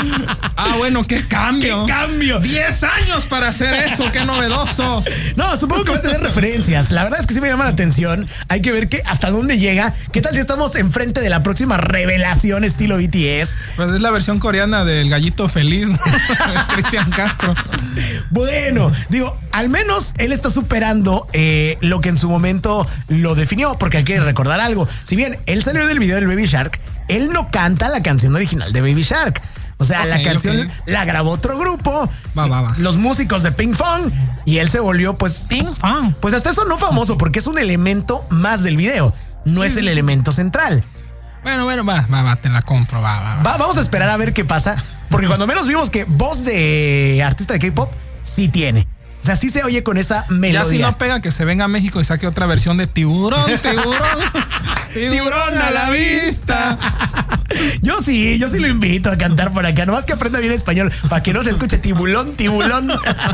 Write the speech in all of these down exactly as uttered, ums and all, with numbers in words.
Ah, bueno, qué cambio. ¡Qué cambio! Diez años para hacer eso, qué novedoso. No, supongo que va a tener referencias. La verdad es que sí me llama la atención. Hay que ver que hasta dónde llega. ¿Qué tal si estamos enfrente de la próxima revelación estilo B T S? Pues es la versión coreana del gallito feliz, ¿no? Cristian Castro. Bueno, digo, al menos él está superando eh, lo que en su momento lo definió, porque hay que recordar algo. Si bien él salió del video del Baby Shark, él no canta la canción original de Baby Shark. O sea, okay, la canción okay. la grabó otro grupo, va, va, va. los músicos de Pink Fong, y él se volvió, pues, Pink Fong. Pues hasta eso no famoso, porque es un elemento más del video, no sí. es el elemento central. Bueno, bueno, va, va, va, te la compro, va, va, va. va vamos a esperar a ver qué pasa, porque cuando menos vimos que voz de artista de K-pop sí tiene. O sea, sí se oye con esa melodía. Ya si no pega, que se venga a México y saque otra versión de Tiburón, Tiburón, Tiburón a la vista. Yo sí, yo sí lo invito a cantar por acá. Nomás que aprenda bien español para que no se escuche Tibulón, Tibulón.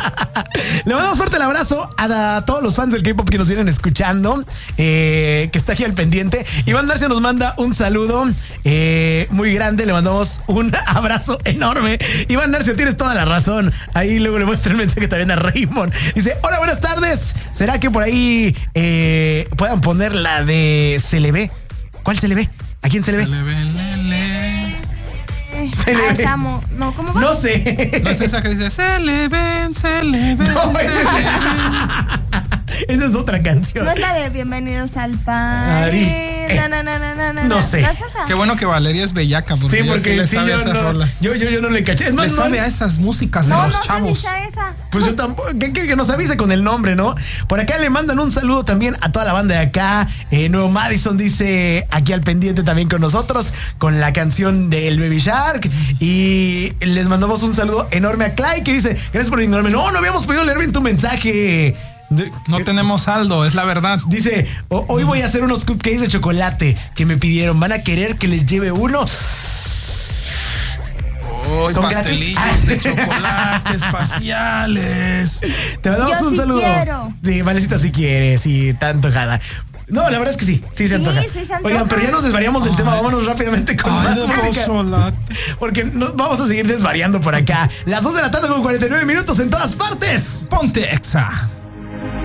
Le mandamos fuerte el abrazo a, a todos los fans del K-pop que nos vienen escuchando, eh, que está aquí al pendiente. Iván Darcia nos manda un saludo eh, muy grande. Le mandamos un abrazo enorme. Iván Darcia, tienes toda la razón. Ahí luego le muestra el mensaje también a Raymond. Dice, hola, buenas tardes. ¿Será que por ahí eh, puedan poner la de Se le ve? ¿Cuál se le ve? ¿A quién se le ve? Se le ve, le, le. Se le a ve. esa mo- no, ¿cómo va? No sé. No es esa que dice, se le ven, se le ven, No, se esa, le ven. Esa es otra canción. No es la de Bienvenidos al Party. Na, na, na, na, na, na, no sé. ¿No es esa? Qué bueno que Valeria es bellaca, porque, Sí, porque sí le sí, sabe yo, a esas no, rolas. yo, yo, yo no le caché. Es más, Le no, sabe a esas músicas de No, los no chavos. se dice esa. Pues yo tampoco, que, que, que nos avise con el nombre, ¿no? Por acá le mandan un saludo también a toda la banda de acá. Eh, Nuevo Madison dice aquí al pendiente también con nosotros, con la canción del Baby Shark. Y les mandamos un saludo enorme a Clay, que dice, gracias por ignorarme. No, no habíamos podido leer bien tu mensaje. De, no que, tenemos saldo, es la verdad. Dice, hoy voy a hacer unos cupcakes de chocolate que me pidieron. ¿Van a querer que les lleve uno? Oh, ¿Son pastelillos gratis? de chocolate espaciales. Te mandamos Yo un sí saludo. Quiero. Sí, Valecita sí quiere, sí, está antojada. No, la verdad es que sí, sí se Sí, antoja. sí se antoja. Oigan, pero ya nos desvariamos del Ay. tema, vámonos rápidamente con Ay, más de música. chocolate. Porque nos vamos a seguir desvariando por acá. Las dos de la tarde con cuarenta y nueve minutos en todas partes. Ponte Exa.